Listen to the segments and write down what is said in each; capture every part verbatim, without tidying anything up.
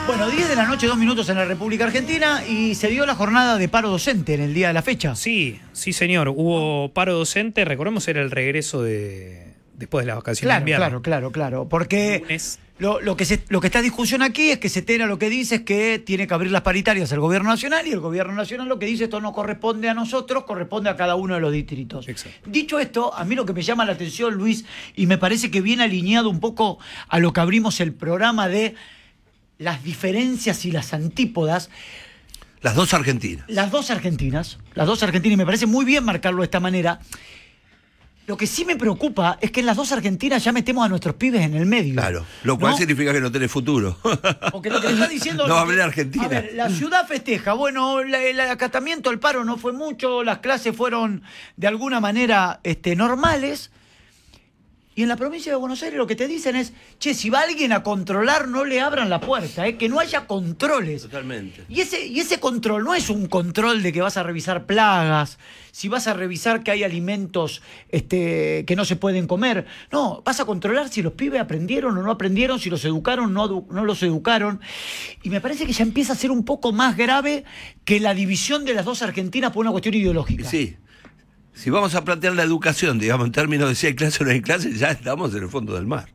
Bueno, diez de la noche, dos minutos en la República Argentina y se dio la jornada de paro docente en el día de la fecha. Sí, sí señor, hubo paro docente, recordemos era el regreso de después de las vacaciones Claro, de invierno. claro, claro, claro, porque Lunes. lo, lo, que se, lo que está en discusión aquí es que Cetera lo que dice es que tiene que abrir las paritarias el gobierno nacional y el gobierno nacional lo que dice esto no corresponde a nosotros, corresponde a cada uno de los distritos. Exacto. Dicho esto, a mí lo que me llama la atención, Luis, y me parece que viene alineado un poco a lo que abrimos el programa de las diferencias y las antípodas. Las dos Argentinas. Las dos Argentinas, las dos Argentinas, y me parece muy bien marcarlo de esta manera. Lo que sí me preocupa es que en las dos Argentinas ya metemos a nuestros pibes en el medio. Claro, lo cual ¿no? significa que no tenés futuro. Porque lo que le está diciendo... No que, hablé de Argentina. A ver, la ciudad festeja. Bueno, la, el acatamiento, el paro no fue mucho, las clases fueron de alguna manera este, normales. Y en la provincia de Buenos Aires lo que te dicen es, che, si va alguien a controlar, no le abran la puerta, ¿eh? Que no haya controles. Totalmente. Y ese, y ese control no es un control de que vas a revisar plagas, si vas a revisar que hay alimentos este, que no se pueden comer. No, vas a controlar si los pibes aprendieron o no aprendieron, si los educaron o no, no los educaron. Y me parece que ya empieza a ser un poco más grave que la división de las dos Argentinas por una cuestión ideológica. Sí. Si vamos a plantear la educación, digamos, en términos de si hay clase o no hay clase, ya estamos en el fondo del mar.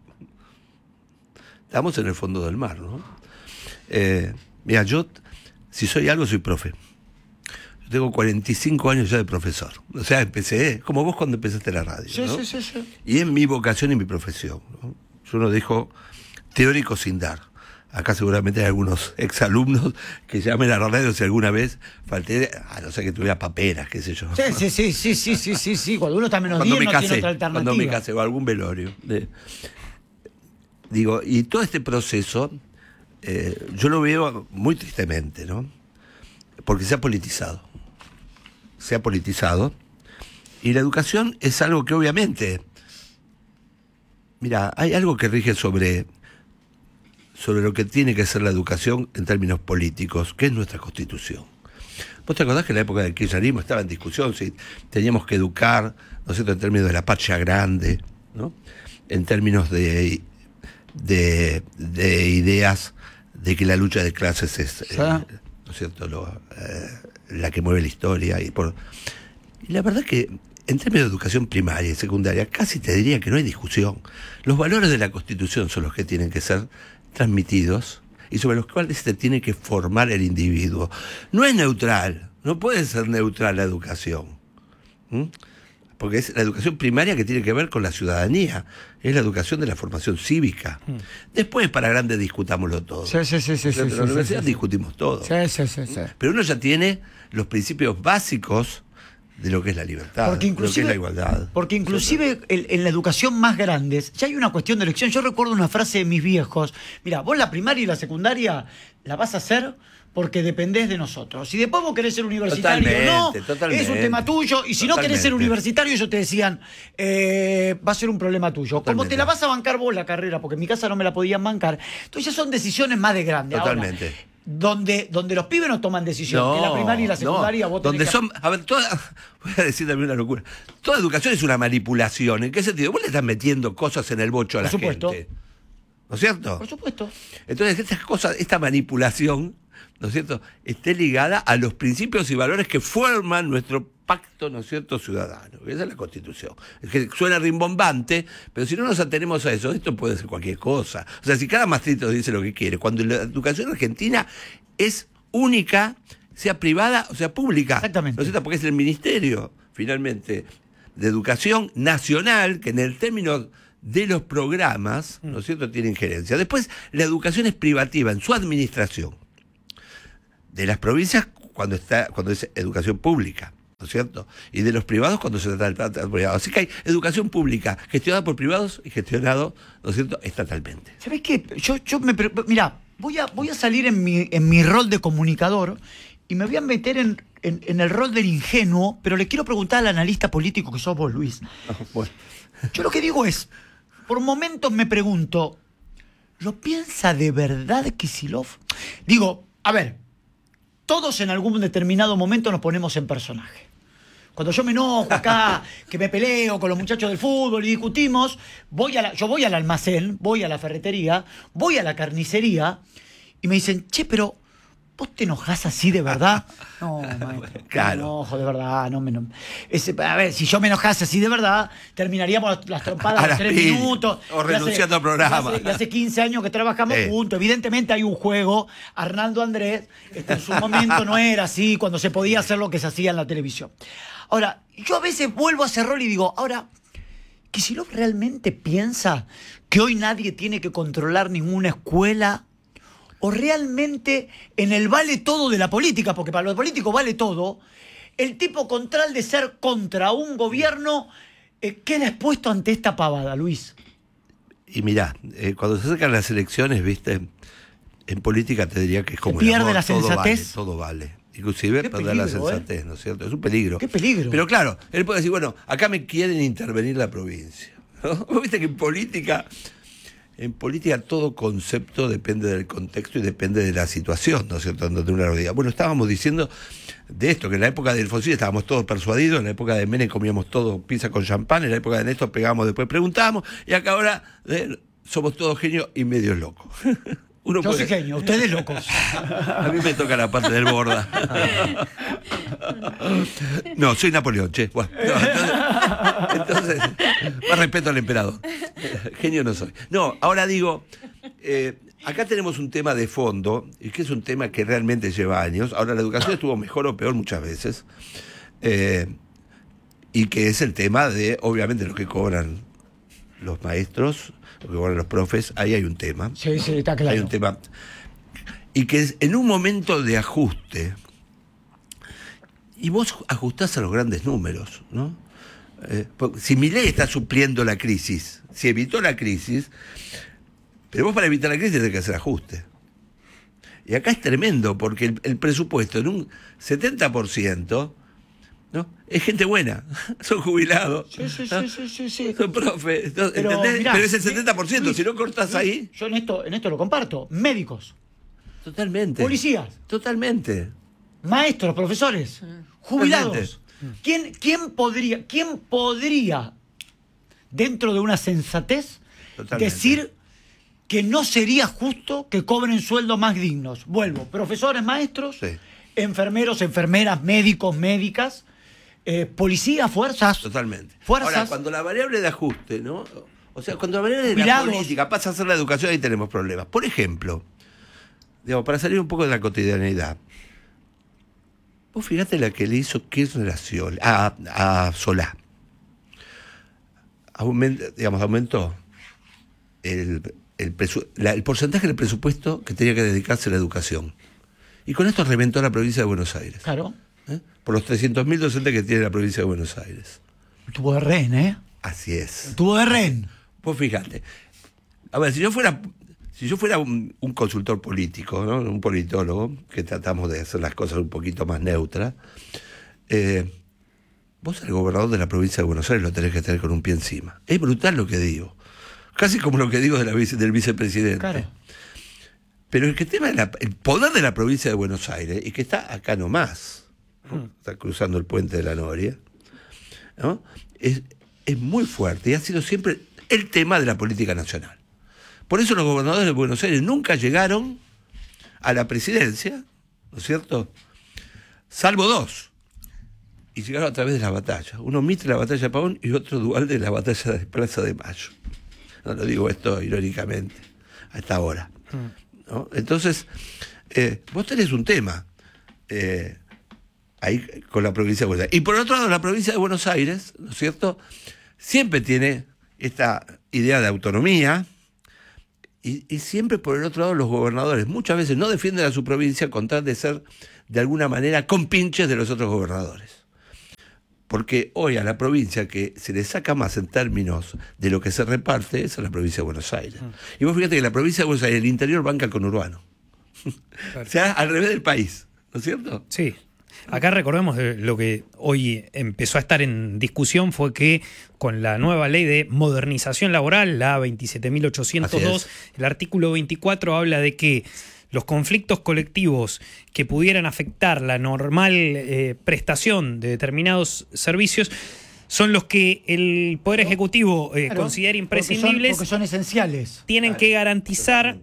Estamos en el fondo del mar, ¿no? Eh, mira, yo, si soy algo, soy profe. Yo tengo cuarenta y cinco años ya de profesor. O sea, empecé, como vos cuando empezaste la radio, Sí, ¿no? sí, sí, sí. Y en mi vocación y mi profesión, ¿no? Yo no dejo teórico sin dar. Acá seguramente hay algunos exalumnos que llamen a la radio si alguna vez falté, a no ser que tuviera paperas, qué sé yo. Sí, sí, sí, sí, sí, sí, sí, sí. Cuando uno está menos Cuando diez me no casé, tiene otra alternativa. cuando me casé o algún velorio. De, digo, y todo este proceso, eh, yo lo veo muy tristemente, ¿no? Porque se ha politizado. Se ha politizado. Y la educación es algo que obviamente, mira, hay algo que rige sobre... sobre lo que tiene que ser la educación en términos políticos, que es nuestra Constitución. ¿Vos te acordás que en la época del kirchnerismo estaba en discusión si teníamos que educar, ¿no es cierto?, en términos de la patria grande, ¿no?, en términos de, de, de ideas de que la lucha de clases es, eh, ¿no es cierto?, lo, eh, la que mueve la historia. Y, por, y la verdad que en términos de educación primaria y secundaria casi te diría que no hay discusión. Los valores de la Constitución son los que tienen que ser transmitidos y sobre los cuales se tiene que formar el individuo. No es neutral, no puede ser neutral la educación, ¿Mm? porque es la educación primaria que tiene que ver con la ciudadanía, es la educación de la formación cívica. Mm. Después, para grandes, discutámoslo todo. Sí, sí, sí, sí, sí, en la sí, universidad sí, sí. discutimos todo. Sí, sí, sí, sí. Pero uno ya tiene los principios básicos de lo que es la libertad, Porque de lo que es la igualdad. Porque inclusive el, en la educación más grande ya hay una cuestión de elección. Yo recuerdo una frase de mis viejos. Mira, vos la primaria y la secundaria la vas a hacer porque dependés de nosotros. Si después vos querés ser universitario o no, totalmente. es un tema tuyo. Y si no querés ser universitario, ellos te decían, eh, va a ser un problema tuyo. Totalmente. Como te la vas a bancar vos la carrera, porque en mi casa no me la podían bancar. Entonces ya son decisiones más de grande. Totalmente. Ahora, Donde, donde los pibes no toman decisiones, No, en la primaria y la secundaria no, vos tenés donde que... son, a ver, toda, voy a decir también una locura. Toda educación es una manipulación. ¿En qué sentido? Vos le estás metiendo cosas en el bocho a Por la supuesto. gente. ¿No es cierto? Por supuesto. Entonces, estas cosas, esta manipulación, ¿no es cierto?, esté ligada a los principios y valores que forman nuestro pacto, ¿no es cierto?, ciudadano. Esa es la Constitución. Es que suena rimbombante, pero si no nos atenemos a eso, esto puede ser cualquier cosa. O sea, si cada maestrito dice lo que quiere, cuando la educación argentina es única, sea privada o sea pública. Exactamente. ¿No es cierto? Porque es el Ministerio, finalmente, de Educación Nacional, que en el término de los programas, ¿no es cierto?, tiene injerencia. Después, la educación es privativa en su administración. De las provincias cuando está cuando es educación pública, ¿no es cierto? Y de los privados cuando se trata de privado. Así que hay educación pública gestionada por privados y gestionado, ¿no es cierto?, estatalmente. ¿Sabés qué? Yo, yo me... Mirá, voy a, voy a salir en mi, en mi rol de comunicador y me voy a meter en, en, en el rol del ingenuo, pero le quiero preguntar al analista político que sos vos, Luis. No, bueno. Yo lo que digo es, por momentos me pregunto, ¿lo piensa de verdad Kicillof? Digo, a ver, todos en algún determinado momento nos ponemos en personaje. Cuando yo me enojo acá, que me peleo con los muchachos del fútbol y discutimos, voy a la, yo voy al almacén, voy a la ferretería, voy a la carnicería y me dicen, che, pero ¿vos te enojás así de verdad? No, maestro, Claro. me enojo de verdad. No me, no. Ese, a ver, si yo me enojase así de verdad, terminaríamos las trompadas A en las tres mil, minutos. o Y hace- renunciando al programa. Y hace, y hace quince años que trabajamos Eh. juntos. Evidentemente hay un juego. Arnaldo Andrés, este, en su momento no era así, cuando se podía hacer lo que se hacía en la televisión. Ahora, yo a veces vuelvo a ese rol y digo, ahora, ¿Kicillof realmente piensa que hoy nadie tiene que controlar ninguna escuela? ¿O realmente en el vale todo de la política, porque para los políticos vale todo, el tipo con tal de ser contra un gobierno eh, queda expuesto ante esta pavada, Luis? Y mirá, eh, cuando se acercan las elecciones, viste, en política te diría que es como Se pierde el amor, la todo sensatez. vale, todo vale. Inclusive Qué perder la peligro, sensatez, ¿no es cierto? Es un peligro. Qué peligro. Pero claro, él puede decir, bueno, acá me quieren intervenir la provincia. ¿No? Vos viste que en política, en política todo concepto depende del contexto y depende de la situación, ¿no es cierto? Donde uno lo diga. Bueno, estábamos diciendo de esto, que en la época de Alfonsín estábamos todos persuadidos, en la época de Menem comíamos todo pizza con champán, en la época de Néstor pegábamos, después preguntábamos, y acá ahora eh, somos todos genios y medios locos. Uno Yo puede- soy genio, ustedes locos. A mí me toca la parte del borda. No, soy Napoleón, che. Bueno, no, entonces, entonces, más respeto al emperador. Genio no soy. No, ahora digo, eh, acá tenemos un tema de fondo, y que es un tema que realmente lleva años. Ahora, la educación estuvo mejor o peor muchas veces. Eh, y que es el tema de, obviamente, lo que cobran los maestros, lo que cobran los profes. Ahí hay un tema. Sí, sí, está claro. Hay un tema. Y que es en un momento de ajuste, y vos ajustás a los grandes números, ¿no? Eh, porque si Milei está supliendo la crisis, si evitó la crisis, pero vos para evitar la crisis tenés que hacer ajuste. Y acá es tremendo, porque el, el presupuesto en un setenta por ciento, ¿no? Es gente buena, son jubilados, Sí, sí, ¿no? sí, sí, sí, sí. Son profes, ¿no? Pero, ¿Entendés? mirá, Pero es el setenta por ciento, Luis, si no cortás Luis, ahí. Yo en esto, en esto lo comparto. Médicos, Totalmente. policías, Totalmente. maestros, profesores, jubilados. Totalmente. ¿Quién, quién podría, quién podría, dentro de una sensatez, Totalmente. decir que no sería justo que cobren sueldos más dignos? Vuelvo, profesores, maestros, Sí. enfermeros, enfermeras, médicos, médicas, eh, policías, fuerzas. Totalmente. Fuerzas. Ahora, cuando la variable de ajuste, ¿no? O sea, cuando la variable de Jubilados. la política pasa a ser la educación, ahí tenemos problemas. Por ejemplo, digamos, para salir un poco de la cotidianeidad, vos fíjate la que le hizo Kirchner a, Sciol- a, a Solá. Aument- digamos, aumentó el, el, presu- la- el porcentaje del presupuesto que tenía que dedicarse a la educación. Y con esto reventó la provincia de Buenos Aires. Claro. ¿eh? Por los trescientos mil docentes que tiene la provincia de Buenos Aires. Tuvo de rehén, ¿eh? Así es. Tuvo de rehén. Vos fíjate. A ver, si yo fuera, si yo fuera un, un consultor político, ¿no? Un politólogo, que tratamos de hacer las cosas un poquito más neutras, eh, vos al gobernador de la provincia de Buenos Aires lo tenés que tener con un pie encima. Es brutal lo que digo. Casi como lo que digo de la vice- del vicepresidente. Claro. Pero el que tema de la- el poder de la provincia de Buenos Aires, y que está acá nomás, ¿no? Está cruzando el puente de la Noria, ¿no? es, es muy fuerte y ha sido siempre el tema de la política nacional. Por eso los gobernadores de Buenos Aires nunca llegaron a la presidencia, ¿no es cierto? Salvo dos. Y llegaron a través de las batallas. Uno Mitre, la batalla de Pavón, y otro Duhalde, la batalla de Plaza de Mayo. No lo digo esto irónicamente, a esta hora. ¿No? Entonces, eh, vos tenés un tema eh, ahí con la provincia de Buenos Aires. Y por otro lado, la provincia de Buenos Aires, ¿no es cierto?, siempre tiene esta idea de autonomía, y, y siempre por el otro lado los gobernadores muchas veces no defienden a su provincia con tal de ser de alguna manera compinches de los otros gobernadores. Porque hoy a la provincia que se le saca más en términos de lo que se reparte es a la provincia de Buenos Aires. Y vos fíjate que la provincia de Buenos Aires, el interior banca con urbano. Claro. O sea, al revés del país, ¿no es cierto? Sí. Acá recordemos de lo que hoy empezó a estar en discusión fue que con la nueva ley de modernización laboral, la veintisiete mil ochocientos dos, el artículo veinticuatro habla de que los conflictos colectivos que pudieran afectar la normal eh, prestación de determinados servicios son los que el Poder Ejecutivo eh, Claro, considera porque son- imprescindibles, Porque son, esenciales. tienen que garantizar Totalmente.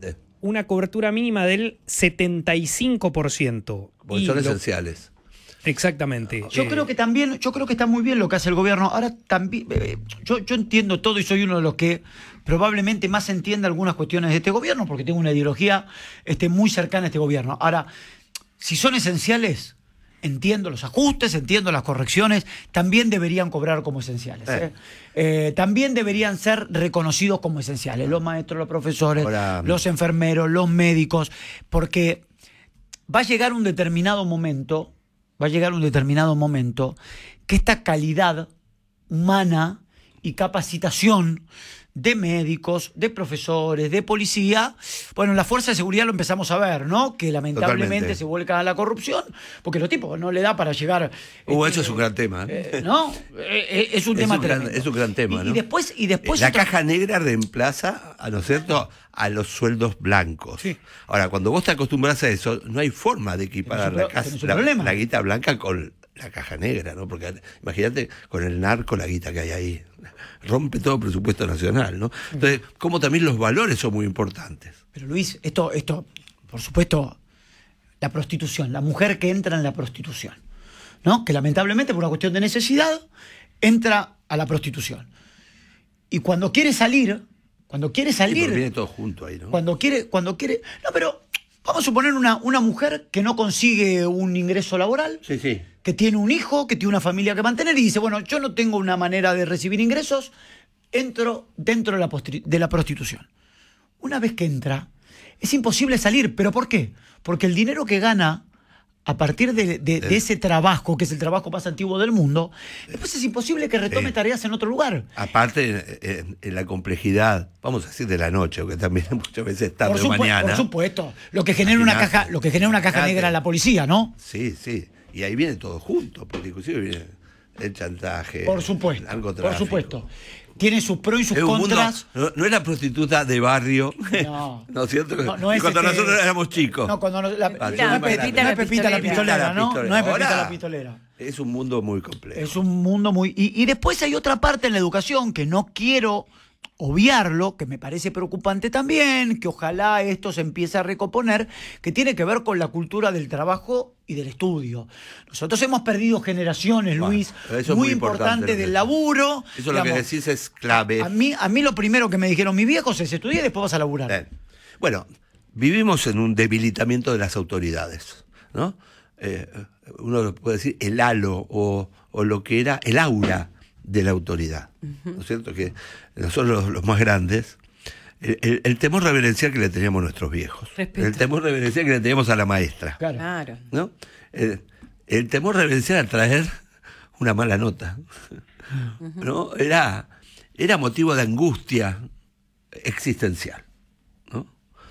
una cobertura mínima del setenta y cinco por ciento. Porque Y son lo- esenciales. Exactamente. Yo Eh, creo que también, yo creo que está muy bien lo que hace el gobierno. Ahora también, eh, yo, yo entiendo todo y soy uno de los que probablemente más entiende algunas cuestiones de este gobierno, porque tengo una ideología este, muy cercana a este gobierno. Ahora, si son esenciales, entiendo los ajustes, entiendo las correcciones, también deberían cobrar como esenciales. ¿eh? Eh. Eh, también deberían ser reconocidos como esenciales, los maestros, los profesores, Ahora, los enfermeros, los médicos, porque va a llegar un determinado momento, va a llegar un determinado momento que esta calidad humana y capacitación de médicos, de profesores, de policía, bueno, en la fuerza de seguridad lo empezamos a ver, ¿no? Que lamentablemente Totalmente. se vuelcan a la corrupción, porque los tipos no le da para llegar. Uh, este, eso es un gran tema. ¿eh? eh, ¿no? Eh, eh, es un Es tema un gran- tremendo. es un gran tema, Y, ¿no? y después, y después la otra- caja negra reemplaza, ¿a no es cierto?, a los sueldos blancos. Sí. Ahora, cuando vos te acostumbras a eso, no hay forma de equiparar Tenés un la, pro- casa- tenés un la, problema. la guita blanca con la caja negra, ¿no? Porque imagínate con el narco la guita que hay ahí. Rompe todo presupuesto nacional, ¿no? Entonces, como también los valores son muy importantes. Pero Luis, esto, esto, por supuesto, la prostitución, la mujer que entra en la prostitución, ¿no? Que lamentablemente por una cuestión de necesidad entra a la prostitución. Y cuando quiere salir, cuando quiere Sí, salir, porque viene todo junto ahí, ¿no? cuando quiere, cuando quiere, no, pero vamos a suponer una, una mujer que no consigue un ingreso laboral, Sí, sí. que tiene un hijo, que tiene una familia que mantener y dice, bueno, yo no tengo una manera de recibir ingresos, entro dentro de la, postri- de la prostitución. Una vez que entra, es imposible salir. ¿Pero por qué? Porque el dinero que gana a partir de, de- de ese trabajo, que es el trabajo más antiguo del mundo, después es imposible que retome Sí. tareas en otro lugar. Aparte, en, en la complejidad, vamos a decir de la noche, que también muchas veces es tarde Por, o supue- mañana. por supuesto. Lo que genera una Imaginate, caja, lo que genera una caja imaginate. negra en la policía, ¿no? Sí, sí. Y ahí viene todo junto, porque inclusive viene el chantaje, Por supuesto. el narcotráfico. Por supuesto. Tiene sus pros y sus Es un mundo- contras. no, no es la prostituta de barrio, No. ¿no es cierto? No, no es cuando este- nosotros éramos chicos. No, cuando nos- la- Ah, no, yo soy es más Pe- grande. no es Pepita la pistolera, ¿no? No es Pepita Ahora, la pistolera. Es un mundo muy complejo. Es un mundo muy... Y, y después hay otra parte en la educación que no quiero obviarlo, que me parece preocupante también, que ojalá esto se empiece a recomponer, que tiene que ver con la cultura del trabajo y del estudio. Nosotros hemos perdido generaciones, Bueno, Luis, eso es muy, muy importante importante lo que- del laburo. Eso lo que Digamos, decís es clave. A mí, a mí lo primero que me dijeron mis viejos es estudiar y después vas a laburar. Bien. Bueno, vivimos en un debilitamiento de las autoridades, ¿no? Eh, uno puede decir el halo o, o lo que era el aura de la autoridad, ¿no es cierto? Que nosotros los, los más grandes, el, el- el temor reverencial que le teníamos a nuestros viejos, Respeto. el temor reverencial que le teníamos a la maestra, Claro. Claro. ¿no? El, el temor reverencial a traer una mala nota, ¿no? Era, era motivo de angustia existencial, ¿no?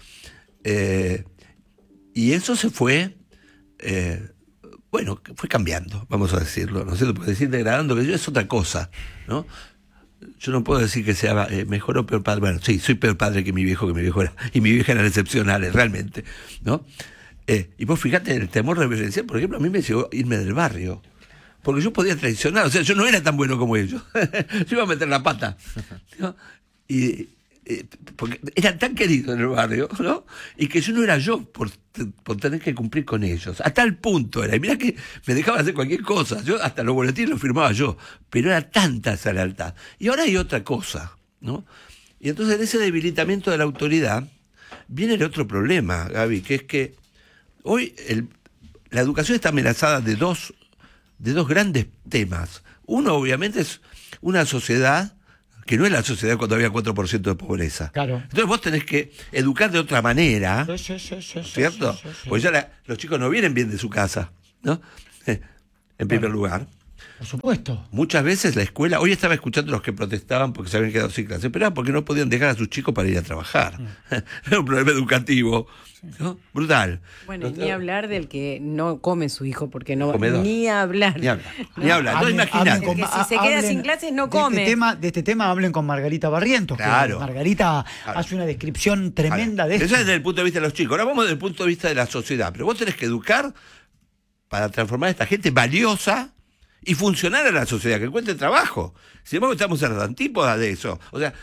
Eh, y eso se fue, eh, bueno, fue cambiando, vamos a decirlo, ¿no es cierto? Porque decir degradando que yo es otra cosa, ¿no? Yo no puedo decir que sea eh, mejor o peor padre. Bueno, sí, soy peor padre que mi viejo, que mi viejo era, y mi vieja eran excepcionales, realmente, ¿no? Eh, y vos fíjate, el temor reverencial, por ejemplo, a mí me llegó irme del barrio. Porque yo podía traicionar, o sea, yo no era tan bueno como ellos. Yo iba a meter la pata, ¿no? Y eh, porque eran tan queridos en el barrio, ¿no? Y que yo no era yo por, por tener que cumplir con ellos. A tal punto era. Y mirá que me dejaban hacer cualquier cosa. Yo hasta los boletines los firmaba yo. Pero era tanta esa lealtad. Y ahora hay otra cosa, ¿no? Y entonces en ese debilitamiento de la autoridad viene el otro problema, Gaby, que es que hoy el, la educación está amenazada de dos, de dos grandes temas. Uno, obviamente, es una sociedad que no es la sociedad cuando había cuatro por ciento de pobreza. Claro. Entonces vos tenés que educar de otra manera, Sí, sí, sí, sí, sí, ¿cierto? sí, sí, sí. Porque ya la- los chicos no vienen bien de su casa, ¿no? En primer lugar. Por supuesto. Muchas veces la escuela, hoy estaba escuchando a los que protestaban porque se habían quedado sin clase, pero era porque no podían dejar a sus chicos para ir a trabajar. Era un problema educativo, ¿no? Brutal. Bueno, y ¿No? ni hablar del que no come su hijo, porque no Comedor. ni hablar. Ni hablar, ni hablar. Hablen- Entonces, imagínate. hablen con- Que si se queda hablen sin clases, no de come. Este tema, de este tema hablen con Margarita Barrientos. que Claro. Margarita Claro. hace una descripción tremenda Ahora, de eso esto. es desde el punto de vista de los chicos. Ahora vamos desde el punto de vista de la sociedad. Pero vos tenés que educar para transformar a esta gente valiosa y funcionar a la sociedad, que encuentre trabajo. Sin embargo, estamos en las antípodas de eso. O sea,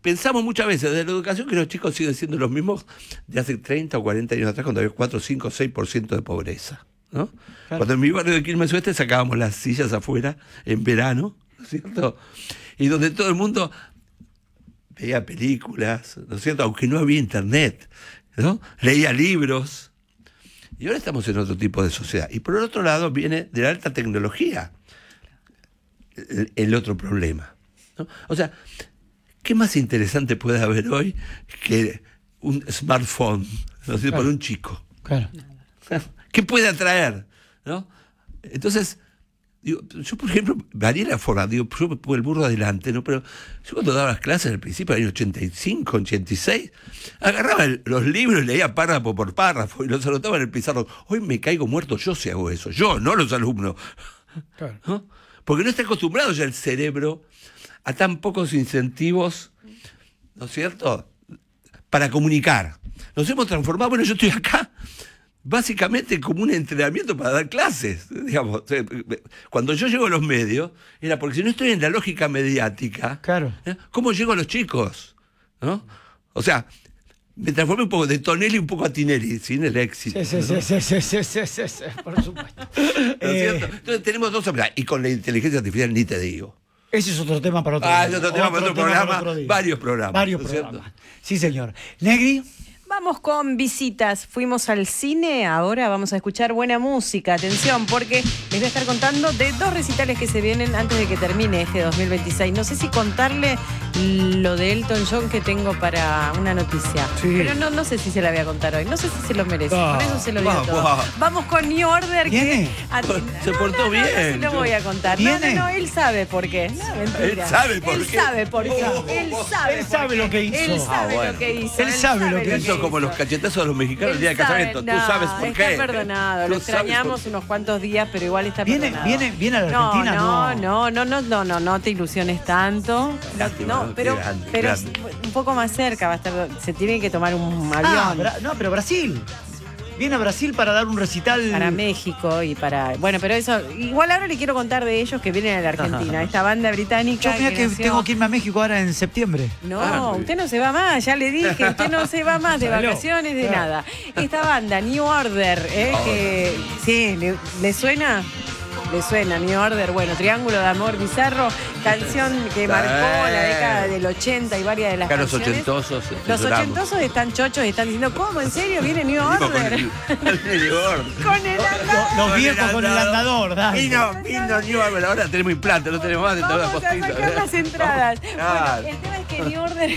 pensamos muchas veces de la educación que los chicos siguen siendo los mismos de hace treinta o cuarenta años atrás, cuando había cuatro, cinco, seis por ciento de pobreza, ¿no? Claro. Cuando en mi barrio de Quilmes Oeste sacábamos las sillas afuera en verano, ¿no es cierto? Y donde todo el mundo veía películas, ¿no es cierto? Aunque no había internet, ¿no? Leía libros. Y ahora estamos en otro tipo de sociedad. Y por el otro lado viene de la alta tecnología el, el otro problema, ¿no? O sea, ¿qué más interesante puede haber hoy que un smartphone, ¿no? Claro. Para un chico? Claro. ¿Qué puede atraer? ¿No? Entonces, digo, yo, por ejemplo, Mariela Forra, digo, yo me pongo el burro adelante, ¿no? Pero yo cuando daba las clases al principio del año ochenta y cinco, ochenta y seis, agarraba el, los libros y leía párrafo por párrafo y los anotaba en el pizarrón. Hoy me caigo muerto yo si hago eso, yo, no los alumnos. Claro. ¿No? Porque no está acostumbrado ya el cerebro a tan pocos incentivos, ¿no es cierto?, para comunicar. Nos hemos transformado, bueno, yo estoy acá básicamente como un entrenamiento para dar clases, digamos. Cuando yo llego a los medios, era porque si no estoy en la lógica mediática, claro. ¿eh? ¿Cómo llego a los chicos? ¿No? O sea, me transformé un poco de Tonelli un poco a Tinelli, sin el éxito. Sí, sí, ¿no? sí, sí, sí, sí, sí, sí, por supuesto. ¿No es eh, cierto? Entonces tenemos dos habilidades. Y con la inteligencia artificial ni te digo. Ese es otro tema para otro Ah, día. es otro tema para otro tema programa, para otro día. varios programas. Varios ¿no es programas. cierto? Sí, señor. Negri. Vamos con visitas. Fuimos al cine, ahora vamos a escuchar buena música. Atención, porque les voy a estar contando de dos recitales que se vienen antes de que termine este dos mil veintiséis. No sé si contarle lo de Elton John que tengo para una noticia. Sí. Pero no, no sé si se la voy a contar hoy. No sé si se lo merece. Ah, Por eso se lo digo ah, todo. ah. Vamos con New Order. ¿Viene? Que, Se portó no, no, bien. No, no se lo voy a contar. ¿Viene? No, no, no, él sabe por qué. No, mentira. Él sabe por él qué. Sabe por qué. Oh, él oh, sabe él por sabe qué. lo que hizo. Él sabe Ah, bueno. lo que hizo. Él sabe lo que Eso hizo. como los cachetazos de los mexicanos el día del Él sabe, casamiento. no, Tú sabes por qué. Está perdonado. Tú Lo sabes extrañamos por qué. unos cuantos días, pero igual está ¿Viene, perdonado. viene, viene a la Argentina? No, no, no, no, no, no, no te ilusiones tanto. Lástima, No, ¿no? pero, Qué grande, pero grande. un poco más cerca va a estar. Se tiene que tomar un Ah, avión. Bra- no, pero Brasil. Viene a Brasil para dar un recital. Para México y para. Bueno, pero eso. Igual ahora le quiero contar de ellos que vienen a la Argentina. Esta banda británica. Yo mira que nació- tengo que irme a México ahora en septiembre. No, Ah, muy usted no se va más, ya le dije, usted no se va más de Saló. vacaciones, de Claro. nada. Esta banda, New Order, ¿eh? que sí, ¿le, le suena? Le suena, New Order, bueno, Triángulo de Amor Bizarro, canción que marcó la década del ochenta y varias de las Acá los canciones. ochentosos. Los lloramos. ochentosos están chochos y están diciendo, ¿cómo? ¿En serio viene New Venimos con Order? el- con el New Order. Con el andador. Los viejos con el andador, dale. Vino, vino New Order. Ahora tenemos implante, no tenemos más de todas las Vamos a postitas. sacar las entradas. Claro. Bueno, el tema es que New Order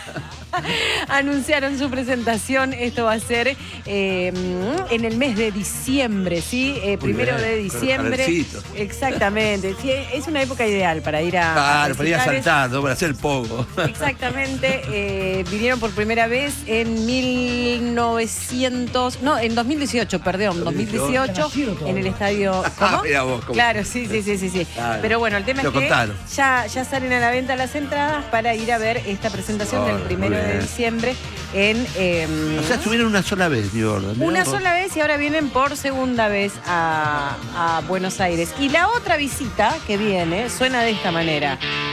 anunciaron su presentación. Esto va a ser eh, en el mes de diciembre, ¿sí? Eh, primero bien, de con los diciembre. jardincitos. Exactamente. Sí, es una época ideal para ir a. Claro, para ir a recitales. saltar, ¿no? Para hacer poco. Exactamente, eh, vinieron por primera vez en mil novecientos, no, en dos mil dieciocho, perdón, dos mil dieciocho, Nacido todavía. en el estadio. Ah, ¿Cómo? mirá vos, cómo- Claro, sí, sí, sí, sí, sí. Claro. Pero bueno, el tema Lo es que contaron. ya, ya salen a la venta las entradas para ir a ver esta presentación Oh, del muy primero de bien. diciembre en. eh, O sea, estuvieron una sola vez, New Order. mirá una vos. sola vez y ahora vienen por segunda vez a, a Buenos Aires. Y la otra visita que viene suena de esta manera.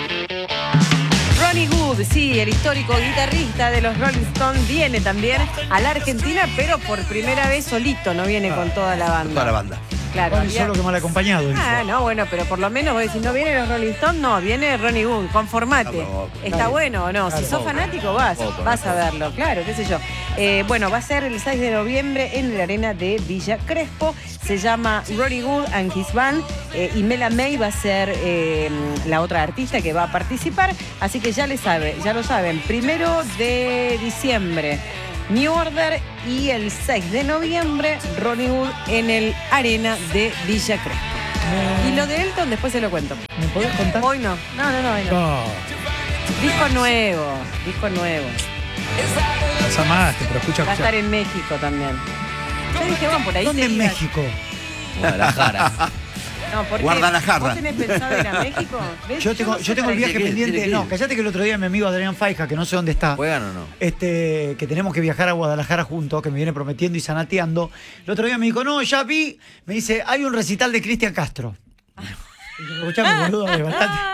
Ronnie Wood, sí, el histórico guitarrista de los Rolling Stones, viene también a la Argentina, pero por primera vez solito, no viene con toda la banda. Toda la banda. Claro, Ronnie había- solo que mal acompañado. dijo. Ah, no, bueno, pero por lo menos vos decís, no vienen los Rolling Stones, no, viene Ronnie Wood, conformate. Ah, no, ¿Está claro. bueno o no? Si sos Poco. fanático, vas, Poco, vas poco. a verlo, claro, qué sé yo. Eh, bueno, va a ser el seis de noviembre en la arena de Villa Crespo. Se llama Ronnie Wood and His Band. eh, y Mela May va a ser eh, la otra artista que va a participar. Así que ya le sabe, ya lo saben. Primero de diciembre. New Order y el seis de noviembre Ronnie Wood en el arena de Villa Crespo. Y lo de Elton después se lo cuento. ¿Me podés contar? Hoy no, no, no, no, hoy no. No, Disco nuevo, disco nuevo. las amaste, pero escucha, Va a estar escucha. en México también. Yo dije, van por ahí. ¿Dónde en seguidas. México? Guadalajara. No, ¿por qué? Guadalajara. ¿Vos tenés pensado ir a México? ¿Ves? Yo tengo, no yo sé tengo el para viaje Tiene que ir, pendiente. tiene que No, ir. cállate que el otro día mi amigo Adrián Faija, que no sé dónde está, ¿Juegan o no? este, que tenemos que viajar a Guadalajara juntos, que me viene prometiendo y zanateando. El otro día me dijo, no, ya vi. Me dice, hay un recital de Cristian Castro. Y yo, escuchame, boludo, levántate.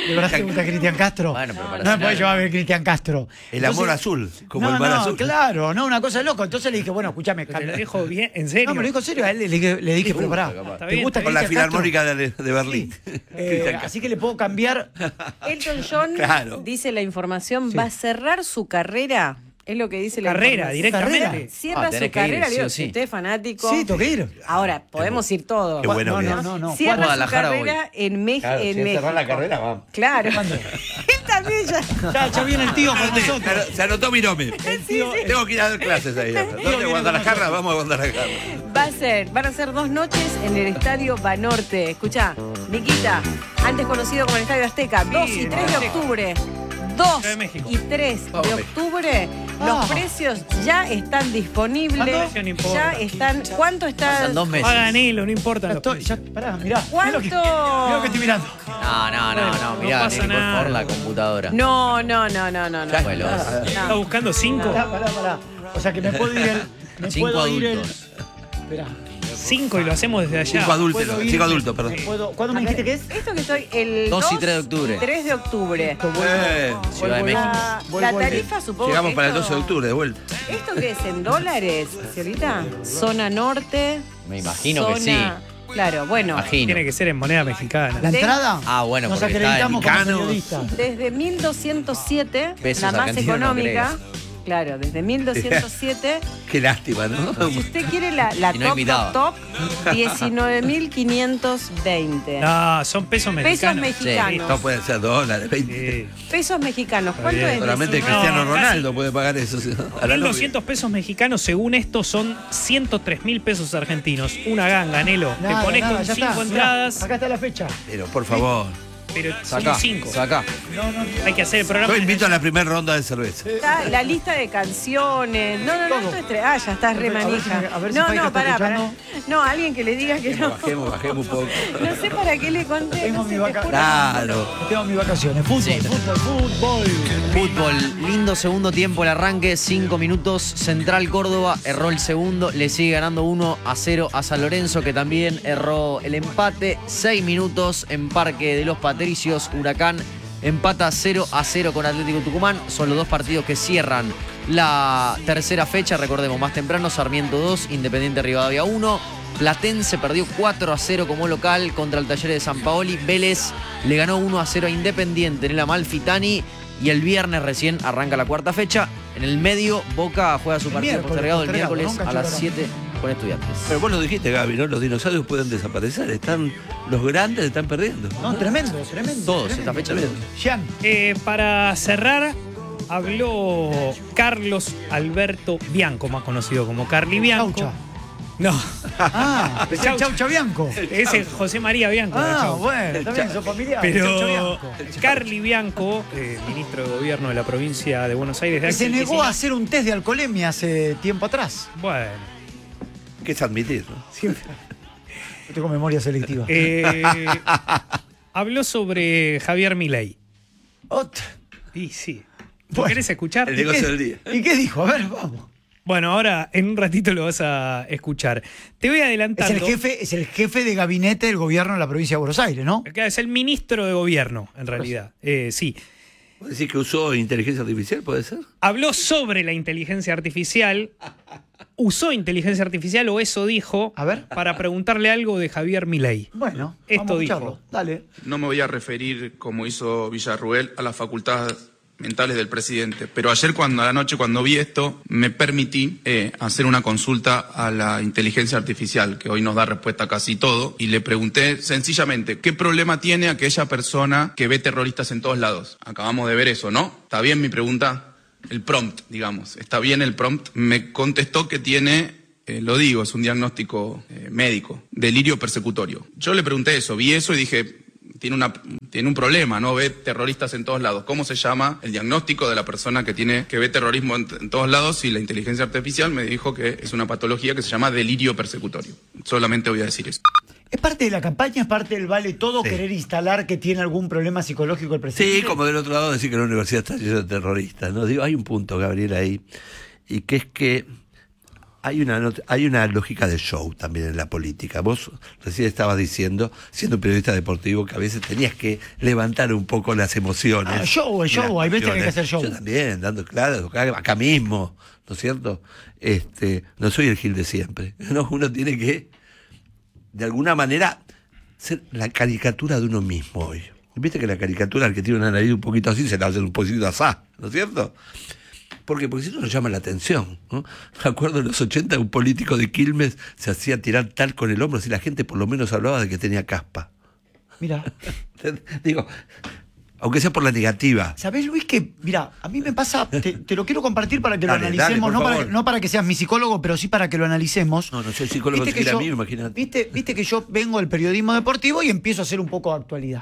¿De verdad te gusta Cristian Castro? Bueno, pero para no me cenar, podés llevar a ¿no? ver Cristian Castro. El amor azul, como no, el mar no, azul. Claro, no, una cosa de loco. Entonces le dije, bueno, escúchame, Te cambia. lo dijo bien, en serio. No, me lo dijo en serio. A él le dije, le dije pero pará, Está ¿te bien, gusta está Con la Cristian Castro? filarmónica de, de Berlín. Eh, así que le puedo cambiar. Elton John, Claro. dice la información, Sí. va a cerrar su carrera. Es lo que dice la Carrera, información. directamente. Cierra Ah, su tenés que ir, carrera, sí digo, o si sí. usted es fanático. Sí, tengo que ir. Ahora, podemos ir todos. Qué bueno no, que no, es. no, no. Cierra su Guadalajara carrera en, Mex- Claro, en si es México. cerrar la carrera, vamos. Claro. Él también ya. Ya, ya viene el tío con Se nosotros. ano- Se anotó mi nombre. El tío, Tengo que ir a dar clases ahí. ahora. ¿Dónde? viene Guadalajara, con vamos a Guadalajara. Va a ser, van a ser dos noches en el Estadio Banorte. Escuchá, Niquita, antes conocido como el Estadio Azteca, dos y tres de octubre. dos Ciudad de México. y tres de Vamos, octubre, los Ah. precios ya están disponibles. ¿Cuánto? No importa. Ya están. ¿Cuánto está? Pasan dos meses. Paga Anhelo, no importa. ya los estoy, ya, pará, mirá. ¿Cuánto? Mirá lo que, mirá lo que estoy mirando. No, no, no, no. No Mirá, pasa Nico, por nada. favor, la computadora. No, no, no, no, no. no. Ya fue, los- ¿Está buscando cinco? Pará, pará, pará. O sea que me puedo ir el. Me Cinco puedo ir el. adultos. Esperá. Cinco y lo hacemos desde allá. Cinco adultos, Puedo ir- cinco adultos, perdón. me puedo- ¿Cuándo me dijiste que es? Esto que estoy el dos y dos tres de octubre. y tres de octubre. Eh, Ciudad de México. La, Vuelvo la el- tarifa supongo Llegamos que para el esto- doce de octubre, de vuelta. ¿Esto qué es? ¿En dólares, señorita? Zona norte. Me imagino que zona- Claro, bueno. Imagino. Tiene que ser en moneda mexicana. ¿La De- entrada? Ah, bueno, Nos porque está acreditamos como mexicanos. periodistas. Desde mil doscientos siete, Pesos la más argentinos no económica. crees. Claro, desde mil doscientos siete. Qué lástima, ¿no? Si usted quiere la, la Y no top, invitado. top, top, diecinueve mil quinientos veinte. No, son pesos Pesos mexicanos. mexicanos. No pueden ser dólares, veinte. Sí. Pesos mexicanos. Está ¿Cuánto bien. es? Solamente diecinueve? Cristiano No, Ronaldo puede pagar eso. ¿sí? A la mil novia. doscientos pesos mexicanos, según esto, son ciento tres mil pesos argentinos. Una ganga, Nelo. Nada, Te pones nada, con ya cinco está. Mirá, entradas, acá está la fecha. Pero por favor. pero Sacá, son cinco. sacá. No, no, Hay que hacer el programa. Yo invito a la primera ronda de cerveza. Está la lista de canciones. No, no, no, Todo. esto es tre- Ah, ya estás re A ver si manija. me- a ver si No, Faika no, está pará, pará. escuchando. No, alguien que le diga que no. Bajemos, bajemos un poco. No sé para qué le conté. Tengo no mi sé, te vaca- juro. Claro. Tengo mis vacaciones. Fútbol, Sí. fútbol, fútbol. Fútbol, lindo segundo tiempo el arranque, cinco minutos. Central Córdoba erró el segundo, le sigue ganando uno a cero a San Lorenzo, que también erró el empate. seis minutos en Parque de los Patricios, Huracán empata cero a cero con Atlético Tucumán. Son los dos partidos que cierran la tercera fecha. Recordemos, más temprano, Sarmiento dos, Independiente Rivadavia uno. Platense perdió cuatro a cero como local contra el Talleres de San Paoli. Vélez le ganó uno a cero a Independiente en el Amalfitani. Y el viernes recién arranca la cuarta fecha. En el medio, Boca juega su El partido miércoles, postergado el postergado, miércoles ¿no? a las Cacho siete con Estudiantes. Pero vos lo dijiste, Gaby, ¿no? Los dinosaurios pueden desaparecer. Están, los grandes están perdiendo. No, tremendo, tremendo. Todos, tremendo. esta fecha todos. Jean, Eh, para cerrar, habló Carlos Alberto Bianco, más conocido como Carli Bianco. Chaucha. No, Ah, es el Chaucha. Chaucha Bianco. ese es José María Bianco. la Ah, Chaucha. bueno, también son familiares. Chaucha Pero Bianco. Carli Bianco, eh, ministro de Gobierno de la provincia de Buenos Aires, de Que se Axel negó Kicillof. a hacer un test de alcoholemia hace tiempo atrás. Bueno, Que es admitir, ¿no? Siempre. Yo tengo memoria selectiva. eh, habló sobre Javier Milei. Otra. Y sí. ¿Lo Bueno, querés escuchar? el ¿Y negocio qué- del día. ¿Y qué dijo? A ver, vamos. Bueno, ahora en un ratito lo vas a escuchar. Te voy Es adelantando. el jefe, es el jefe de gabinete del gobierno de la provincia de Buenos Aires, ¿no? Acá es el ministro de Gobierno, en realidad. Eh, sí. ¿Vos decís que usó inteligencia artificial, puede ser? Habló sobre la inteligencia artificial. Usó inteligencia artificial, o eso dijo, A ver. para preguntarle algo de Javier Milei. Bueno, Esto vamos a dijo. escucharlo. Dale. No me voy a referir, como hizo Villarruel, a las facultades mentales del presidente, pero ayer cuando a la noche cuando vi esto me permití eh, hacer una consulta a la inteligencia artificial, que hoy nos da respuesta a casi todo, y le pregunté sencillamente ¿qué problema tiene aquella persona que ve terroristas en todos lados? Acabamos de ver eso, ¿no? ¿Está bien mi pregunta? El prompt, digamos, ¿está bien el prompt? Me contestó que tiene Eh, lo digo, es un diagnóstico eh, médico, delirio persecutorio. Yo le pregunté eso, vi eso y dije, tiene, una, tiene un problema, ¿no? Ve terroristas en todos lados. ¿Cómo se llama el diagnóstico de la persona que tiene que ve terrorismo en, en todos lados? Y la inteligencia artificial me dijo que es una patología que se llama delirio persecutorio. Solamente voy a decir eso. ¿Es parte de la campaña, es parte del vale todo Sí. querer instalar que tiene algún problema psicológico el presidente? Sí, como del otro lado decir que la universidad está llena de terroristas, ¿no? Digo, hay un punto, Gabriel, ahí, y que es que Hay una, not- hay una lógica de show también en la política. Vos recién estabas diciendo, siendo un periodista deportivo, que a veces tenías que levantar un poco las emociones. Ah, show, y show, las hay veces que hay que pasiones. hacer show. Yo también, dando claro, acá, acá mismo, ¿no es cierto? Este, no soy el Gil de siempre. ¿No? Uno tiene que, de alguna manera, ser la caricatura de uno mismo hoy. Viste que la caricatura, al que tiene una nariz un poquito así, se la hace un poquito asá, ¿no es cierto? ¿Por qué? Porque si no nos llama la atención, ¿no? Me acuerdo en los ochenta un político de Quilmes se hacía tirar tal con el hombro, si la gente por lo menos hablaba de que tenía caspa. Mira. Digo, aunque sea por la negativa. ¿Sabés, Luis, que, mira, a mí me pasa, te, te lo quiero compartir para que Dale, lo analicemos, dale, por no, para, favor. no para que seas mi psicólogo, pero sí para que lo analicemos. No, no soy psicólogo, Viste si que era yo- mío, imagínate. Viste, viste que yo vengo del periodismo deportivo y empiezo a hacer un poco de actualidad.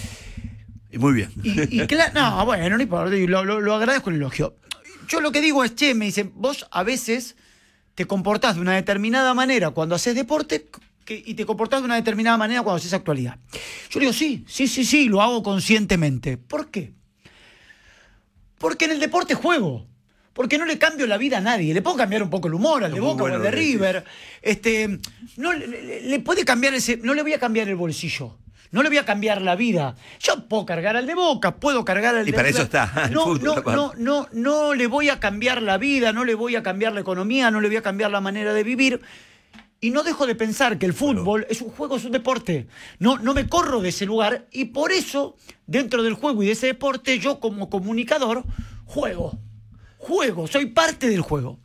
Y muy bien. Y, y cla- no, bueno, no importa, y lo, lo- lo agradezco el elogio. Yo lo que digo es, che, me dicen, vos a veces te comportás de una determinada manera cuando haces deporte que- y te comportás de una determinada manera cuando haces actualidad. Yo le digo, sí, sí, sí, sí, lo hago conscientemente. ¿Por qué? Porque en el deporte juego. Porque no le cambio la vida a nadie. Le puedo cambiar un poco el humor al de Muy Boca bueno o al de lo que decís. River. Este, no le, le- le puede cambiar ese. No le voy a cambiar el bolsillo. No le voy a cambiar la vida. Yo puedo cargar al de Boca, puedo cargar al Y de para River. eso está el No, fútbol, no, aparte. no, no, no le voy a cambiar la vida, no le voy a cambiar la economía, no le voy a cambiar la manera de vivir. Y no dejo de pensar que el fútbol es un juego, es un deporte. No, no me corro de ese lugar y por eso, dentro del juego y de ese deporte, yo como comunicador juego. Juego, soy parte del juego.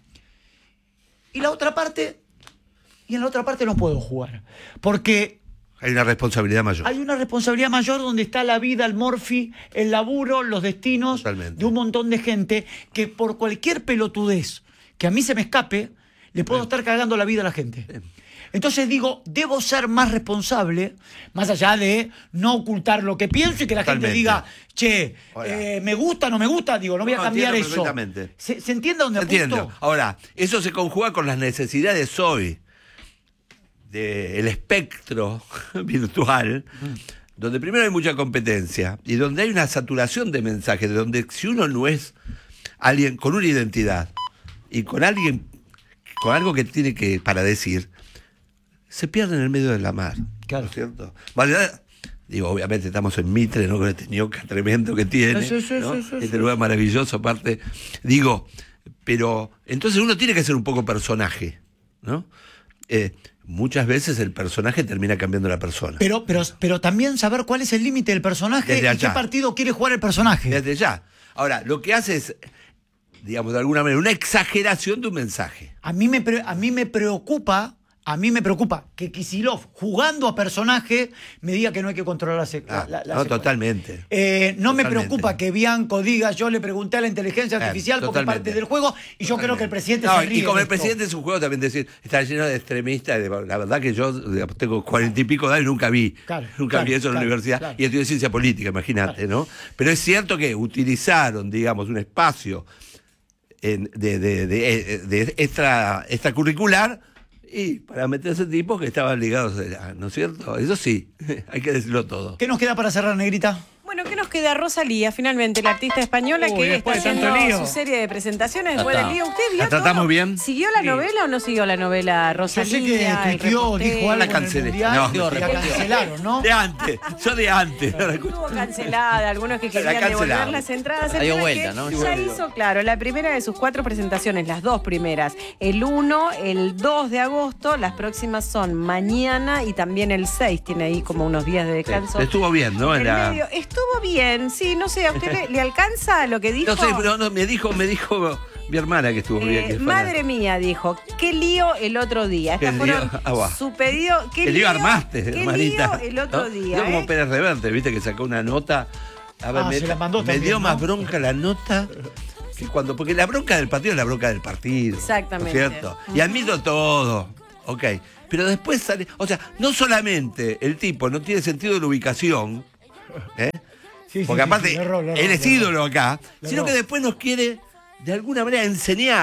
Y la otra parte, y en la otra parte no puedo jugar. Porque Hay una responsabilidad mayor. hay una responsabilidad mayor donde está la vida, el morfi, el laburo, los destinos Totalmente. de un montón de gente que por cualquier pelotudez que a mí se me escape, le puedo estar cagando la vida a la gente. Entonces digo, debo ser más responsable, más allá de no ocultar lo que pienso y que la gente Totalmente. diga, che, Hola. eh, me gusta, no me gusta, digo, no voy a No, cambiar entiendo eso. perfectamente. ¿Se, ¿se entiende a dónde Entiendo. apunto? Ahora, eso se conjuga con las necesidades hoy del espectro virtual, donde primero hay mucha competencia y donde hay una saturación de mensajes, donde si uno no es alguien con una identidad y con alguien con algo que tiene que para decir, se pierde en el medio de la mar. Claro. ¿No es cierto? Vale, digo, obviamente estamos en Mitre, ¿no? Con este ñoca tremendo que tiene. Sí, sí, ¿no? sí, sí, Este sí. lugar maravilloso, aparte. Digo, pero entonces uno tiene que ser un poco personaje, ¿no? Eh, muchas veces el personaje termina cambiando la persona. Pero, pero, pero también saber cuál es el límite del personaje Desde y allá. qué partido quiere jugar el personaje. Desde ya. Ahora, lo que hace es, digamos, de alguna manera, una exageración de un mensaje. A mí me, pre- a mí me preocupa, a mí me preocupa que Kicillof, jugando a personaje, me diga que no hay que controlar la, sec- Ah, la- la no, secuencia. totalmente. Eh, no me Totalmente. preocupa que Bianco diga, yo le pregunté a la inteligencia Eh, artificial porque es totalmente. parte del juego, y yo creo que el presidente No, se ríe y como de el esto. presidente es un juego también decir, está lleno de extremistas, de- la verdad que yo digamos, tengo cuarenta y pico de años y nunca vi, Claro, nunca claro, vi eso en la claro, universidad, claro. y estudié ciencia política, imagínate, ¿no? Pero es cierto que utilizaron, digamos, un espacio en- de, de, de, de extra, extracurricular y para meterse tipos que estaban ligados, a- ¿no es cierto? Eso sí, hay que decirlo todo. ¿Qué nos queda para cerrar, Negrita? Bueno, ¿qué nos queda? Rosalía, finalmente, la artista española Uy, que está después de haciendo tanto lío. su serie de presentaciones después está. del lío. ¿Usted vio ¿La tratamos todo? bien? ¿Siguió la Sí. novela o no siguió la novela Yo Rosalía? sé que el tuiteó, reportero? dijo algo La en el cancelé. mundial, No, y la repitió. cancelaron, ¿no? De antes, yo de antes. Estuvo cancelada, algunos que La querían devolver cancelaron. las entradas. El Dio tema es vuelta, que ¿no? Ya hizo, claro, la primera de sus cuatro presentaciones, las dos primeras. El uno, el dos de agosto, las próximas son mañana y también el seis. Tiene ahí como unos días de descanso. Estuvo bien, ¿no? En En la- medio. Estuvo bien, sí, no sé, ¿a usted le, le alcanza lo que dijo? No sé, pero no, me dijo, me dijo mi hermana que estuvo bien. Eh, que es madre fanática. mía, dijo, qué lío el otro día. Estas Qué fueron lío, ah, va. su pedido. ¿Qué Que lío armaste, qué hermanita. lío el otro ¿No? día? Yo como ¿eh? Pérez Reverte, viste que sacó una nota. A ver, Ah, me, se la mandó me también, dio ¿no? más bronca la nota que cuando. Porque la bronca del partido es la bronca del partido. Exactamente. ¿No es cierto? Y admito todo. Ok. Pero después sale. O sea, no solamente el tipo no tiene sentido de la ubicación. ¿eh? Sí, sí, Porque sí, aparte, sí, le erró, le erró, él es le erró. ídolo acá, Le sino erró. que después nos quiere de alguna manera enseñar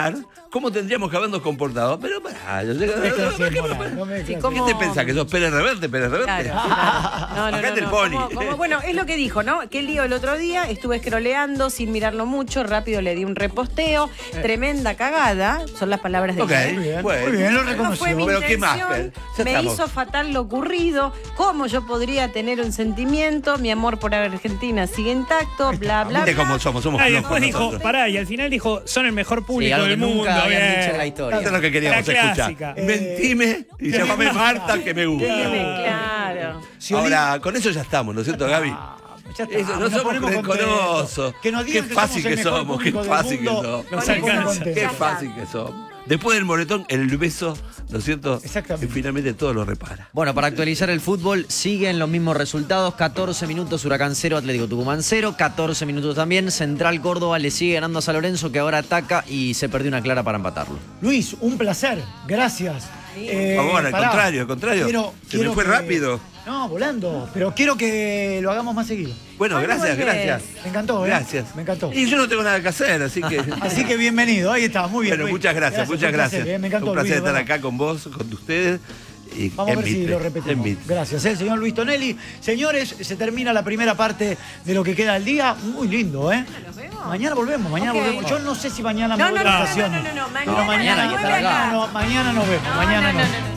¿Cómo tendríamos que habernos comportado? Pero pará, yo sé que- No mezclas así, Mora, no mezclas Sí, así. ¿cómo? ¿Qué te pensás? ¿Que sos Pérez Reverte? ¿Pérez Reverte? Claro, claro. No, no, Acá no, el no. poli. Como- como- bueno, es lo que dijo, ¿no? Que el lío el otro día, estuve scrolleando sin mirarlo mucho, rápido le di un reposteo, tremenda cagada, son las palabras de Ok, él. Muy bien, bueno. muy bien, lo No reconoció. fue mi Pero ¿qué más, intención, Per? Ya me estamos. hizo fatal lo ocurrido, cómo yo podría tener un sentimiento, mi amor por Argentina sigue intacto, bla, bla, Viste bla. cómo somos, somos Ah, y flojos después dijo, nosotros. pará, y al final dijo, son el mejor Sí, público algo que del mundo. nunca habían bien. dicho en la historia. Eso es lo que queríamos La escuchar. clásica. Mentime y llámame Marta que me gusta. Claro. Si Oli- Ahora, con eso ya estamos, ¿no es cierto, Gaby? Ah, ya está, Eso, no nos somos ponemos rencorosos. contentos. Que nos digan Qué que fácil somos el que mejor somos, qué público del fácil que mundo. somos. Nos Qué ponemos alcanza. contentos. Qué fácil que somos. Después del moretón, el beso, ¿no es cierto? Exactamente. Y finalmente todo lo repara. Bueno, para actualizar el fútbol, siguen los mismos resultados. catorce minutos, Huracán cero, Atlético Tucumán cero. catorce minutos también, Central Córdoba le sigue ganando a San Lorenzo, que ahora ataca y se perdió una clara para empatarlo. Luis, un placer. Gracias. Eh, Por favor, al pará. contrario, al contrario. Quiero- Se quiero me fue que- rápido. No, volando. Pero quiero que lo hagamos más seguido. Bueno, ¿Cuándo gracias, volvés? gracias. Me encantó, ¿eh? Gracias. Me encantó. Y yo no tengo nada que hacer, así que. Así que bienvenido. Ahí está, muy bien. Bueno, Luis. muchas gracias, fue muchas un placer, gracias. ¿eh? Me encantó, Un placer Luis, estar de verdad. acá con vos, con ustedes. Y Vamos a en ver si Mitre, lo en repetimos. Mitre. Gracias, el señor Luis Tonelli. Señores, se termina la primera parte de lo que queda del día. Muy lindo, ¿eh? Mañana volvemos, mañana Ok. volvemos. Yo no sé si mañana No, me voy no, de no, no, vacaciones. no, no, no, Pero mañana mañana, hay que estar acá. no, mañana nos vemos. No, mañana no, no, nos no, vemos. no.